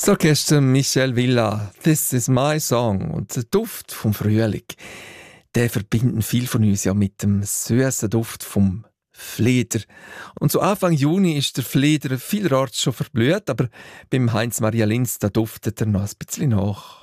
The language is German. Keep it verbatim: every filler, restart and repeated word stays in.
Das Orchester Michel Villa, «This is my song» und der Duft vom Frühling, den verbinden viele von uns ja mit dem süßen Duft vom Flieder. Und so Anfang Juni ist der Flieder vielerorts schon verblüht, aber beim Heinz Maria Linz, da duftet er noch ein bisschen nach.